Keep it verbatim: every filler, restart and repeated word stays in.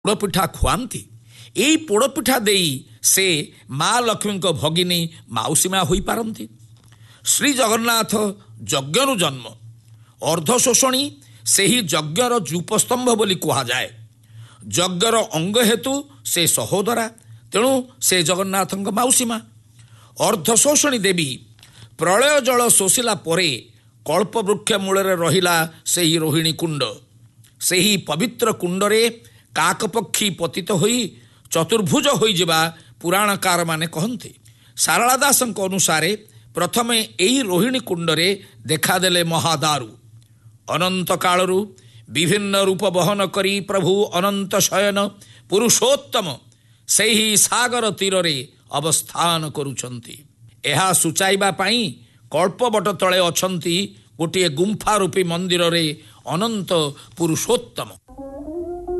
ପୋଡ଼ପିଠା ଖୁଆନ୍ତି। ଏଇ ପୋଡ଼ପିଠା ଦେଇ ସେ ମା ଲକ୍ଷ୍ମୀଙ୍କ ଭଗିନୀ ମାଉସୀ ମା ହୋଇପାରନ୍ତି। ଶ୍ରୀ ଜଗନ୍ନାଥ ଯଜ୍ଞରୁ ଜନ୍ମ, ଅର୍ଦ୍ଧଶୋଷଣୀ ସେହି ଯଜ୍ଞର ଯୂପସ୍ତମ୍ଭ ବୋଲି କୁହାଯାଏ। ଯଜ୍ଞର ଅଙ୍ଗ ହେତୁ ସେ ସହୋଦରା, ତେଣୁ ସେ ଜଗନ୍ନାଥଙ୍କ ମାଉସୀ ମା। ଅର୍ଦ୍ଧଶୋଷଣୀ ଦେବୀ ପ୍ରଳୟ ଜଳ ଶୋଷିଲା ପରେ କଳ୍ପବୃକ୍ଷ ମୂଳରେ ରହିଲା ସେହି ରୋହିଣୀ କୁଣ୍ଡ। ସେହି ପବିତ୍ର କୁଣ୍ଡରେ କାକପକ୍ଷୀ ପତିତ ହୋଇ ଚତୁର୍ଭୁଜ ହୋଇଯିବା ପୁରାଣକାରମାନେ କହନ୍ତି। ସାରଳା ଦାସଙ୍କ ଅନୁସାରେ ପ୍ରଥମେ ଏହି ରୋହିଣୀ କୁଣ୍ଡରେ ଦେଖାଦେଲେ ମହାଦାରୁ। ଅନନ୍ତ କାଳରୁ ବିଭିନ୍ନ ରୂପ ବହନ କରି ପ୍ରଭୁ ଅନନ୍ତ ଶୟନ ପୁରୁଷୋତ୍ତମ ସେହି ସାଗର ତୀରରେ ଅବସ୍ଥାନ କରୁଛନ୍ତି। ଏହା ସୂଚାଇବା ପାଇଁ କଳ୍ପବଟ ତଳେ ଅଛନ୍ତି ଗୋଟିଏ ଗୁମ୍ଫା ରୂପୀ ମନ୍ଦିରରେ ଅନନ୍ତ ପୁରୁଷୋତ୍ତମ।